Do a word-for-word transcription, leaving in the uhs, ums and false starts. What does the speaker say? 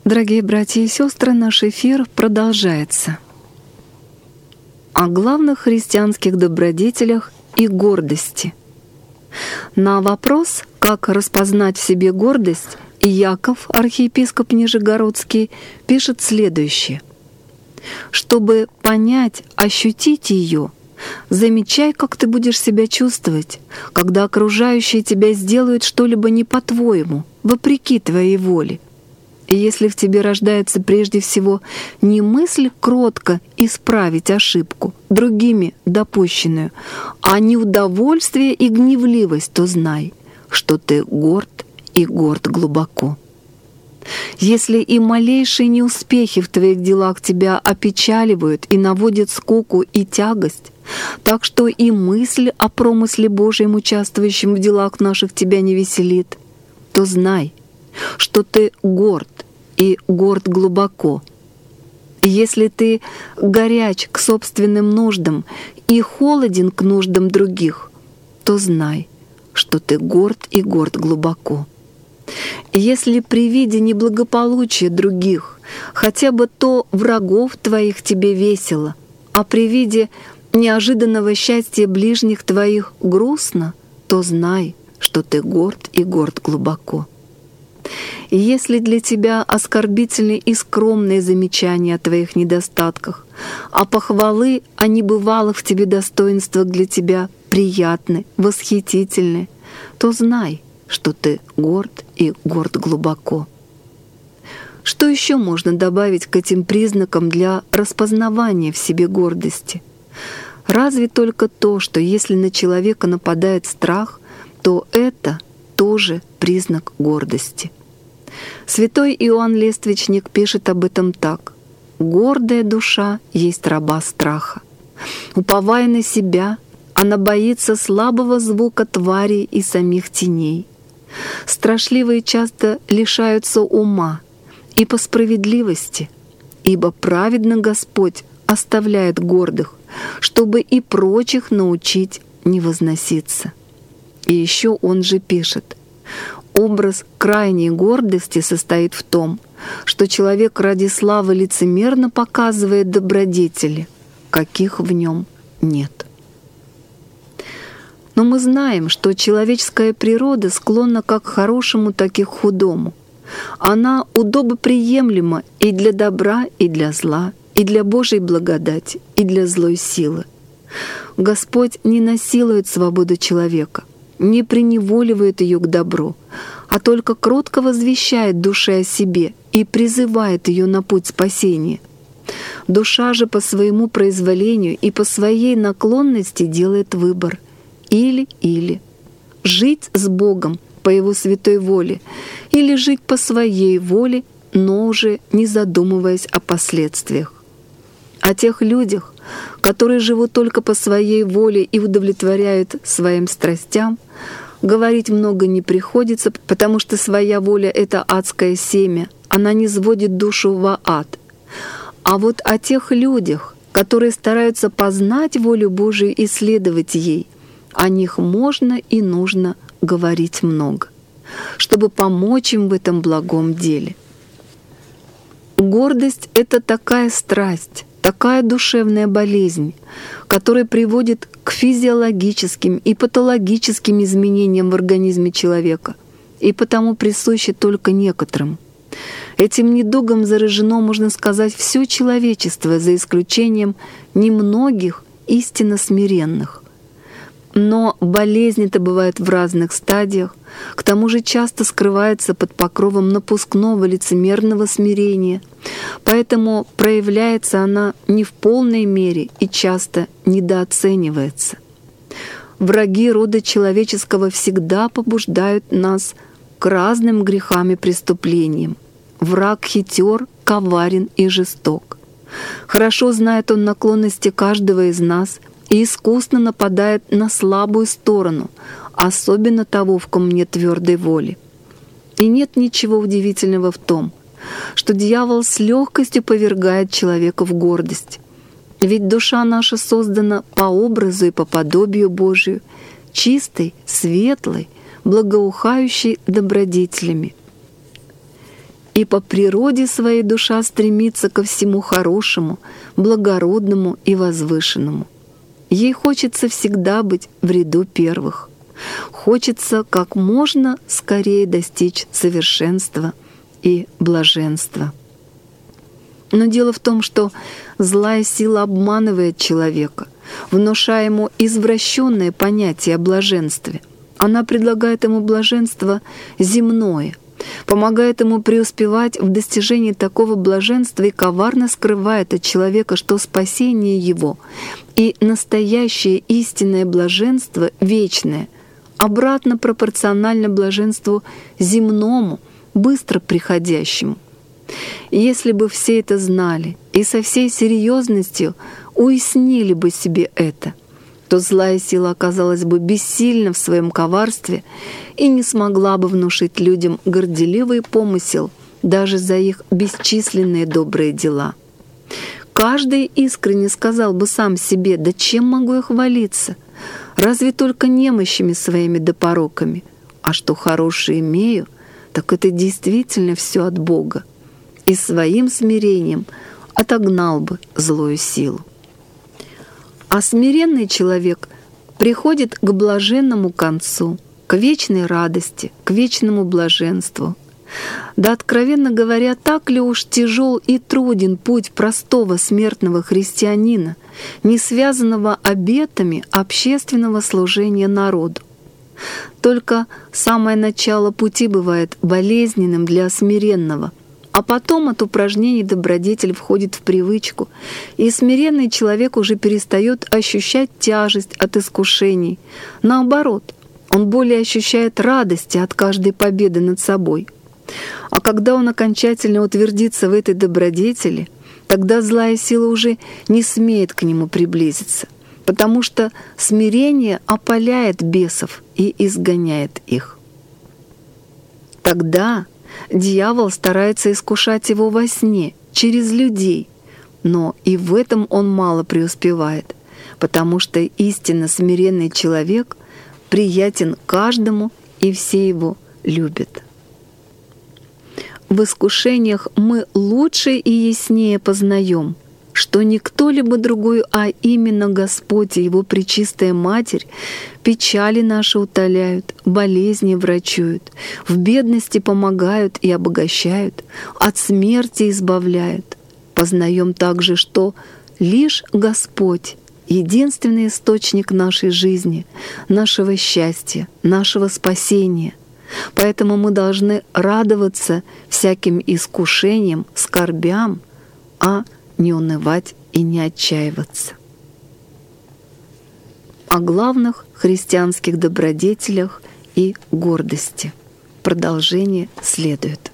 Дорогие братья и сестры, наш эфир продолжается. О главных христианских добродетелях и гордости. На вопрос, как распознать в себе гордость, Яков, архиепископ Нижегородский, пишет следующее. «Чтобы понять, ощутить ее, замечай, как ты будешь себя чувствовать, когда окружающие тебя сделают что-либо не по-твоему, вопреки твоей воле. И если в тебе рождается прежде всего не мысль кротко исправить ошибку, другими допущенную, а неудовольствие и гневливость, то знай, что ты горд и горд глубоко. Если и малейшие неуспехи в твоих делах тебя опечаливают и наводят скуку и тягость, так что и мысль о промысле Божьем, участвующем в делах наших, тебя не веселит, то знай, что ты горд и горд глубоко. Если ты горяч к собственным нуждам и холоден к нуждам других, то знай, что ты горд и горд глубоко. Если при виде неблагополучия других, хотя бы то врагов твоих тебе весело, а при виде неожиданного счастья ближних твоих грустно, то знай, что ты горд и горд глубоко. И если для тебя оскорбительны и скромные замечания о твоих недостатках, а похвалы о небывалых в тебе достоинствах для тебя приятны, восхитительны, то знай, что ты горд и горд глубоко. Что еще можно добавить к этим признакам для распознавания в себе гордости? Разве только то, что если на человека нападает страх, то это тоже признак гордости. Святой Иоанн Лествичник пишет об этом так. «Гордая душа есть раба страха. Уповая на себя, она боится слабого звука тварей и самих теней. Страшливые часто лишаются ума и по справедливости, ибо праведно Господь оставляет гордых, чтобы и прочих научить не возноситься». И еще он же пишет: «Образ крайней гордости состоит в том, что человек ради славы лицемерно показывает добродетели, каких в нем нет». Но мы знаем, что человеческая природа склонна как к хорошему, так и к худому. Она удобоприемлема и для добра, и для зла, и для Божьей благодати, и для злой силы. Господь не насилует свободу человека, не приневоливает ее к добру, а только кротко возвещает душе о себе и призывает ее на путь спасения. Душа же по своему произволению и по своей наклонности делает выбор или-или. Жить с Богом по Его святой воле или жить по своей воле, но уже не задумываясь о последствиях. О тех людях, которые живут только по своей воле и удовлетворяют своим страстям, говорить много не приходится, потому что своя воля — это адское семя, она низводит душу во ад. А вот о тех людях, которые стараются познать волю Божию и следовать ей, о них можно и нужно говорить много, чтобы помочь им в этом благом деле. Гордость — это такая страсть, такая душевная болезнь, которая приводит к физиологическим и патологическим изменениям в организме человека и потому присуща только некоторым. Этим недугом заражено, можно сказать, все человечество, за исключением немногих истинно смиренных. Но болезнь-то бывает в разных стадиях, к тому же часто скрывается под покровом напускного лицемерного смирения, поэтому проявляется она не в полной мере и часто недооценивается. Враги рода человеческого всегда побуждают нас к разным грехам и преступлениям. Враг хитер, коварен и жесток. Хорошо знает он наклонности каждого из нас и искусно нападает на слабую сторону, особенно того, в ком нет твердой воли. И нет ничего удивительного в том, что дьявол с легкостью повергает человека в гордость. Ведь душа наша создана по образу и по подобию Божию, чистой, светлой, благоухающей добродетелями. и по природе своей душа стремится ко всему хорошему, благородному и возвышенному. Ей хочется всегда быть в ряду первых. Хочется как можно скорее достичь совершенства и блаженства. Но дело в том, что злая сила обманывает человека, внушая ему извращенное понятие о блаженстве. Она предлагает ему блаженство земное, помогает ему преуспевать в достижении такого блаженства и коварно скрывает от человека, что спасение его и настоящее истинное блаженство вечное, обратно пропорционально блаженству земному, быстро приходящему. Если бы все это знали и со всей серьезностью уяснили бы себе это, то злая сила оказалась бы бессильна в своем коварстве и не смогла бы внушить людям горделивый помысел даже за их бесчисленные добрые дела. Каждый искренне сказал бы сам себе: «Да чем могу я хвалиться? Разве только немощами своими да пороками? А что хорошее имею, так это действительно все от Бога». И своим смирением отогнал бы злую силу. А смиренный человек приходит к блаженному концу, к вечной радости, к вечному блаженству. Да, откровенно говоря, так ли уж тяжел и труден путь простого смертного христианина, не связанного обетами общественного служения народу. Только самое начало пути бывает болезненным для смиренного, а потом от упражнений добродетель входит в привычку, и смиренный человек уже перестает ощущать тяжесть от искушений. Наоборот, он более ощущает радости от каждой победы над собой. А когда он окончательно утвердится в этой добродетели, тогда злая сила уже не смеет к нему приблизиться, потому что смирение опаляет бесов и изгоняет их. Тогда дьявол старается искушать его во сне, через людей, но и в этом он мало преуспевает, потому что истинно смиренный человек приятен каждому, и все его любят. В искушениях мы лучше и яснее познаем, что не кто-либо другой, а именно Господь и Его Пречистая Матерь печали наши утоляют, болезни врачуют, в бедности помогают и обогащают, от смерти избавляют. Познаем также, что лишь Господь — единственный источник нашей жизни, нашего счастья, нашего спасения. Поэтому мы должны радоваться всяким искушениям, скорбям, а не унывать и не отчаиваться. О главных христианских добродетелях и гордости. Продолжение следует.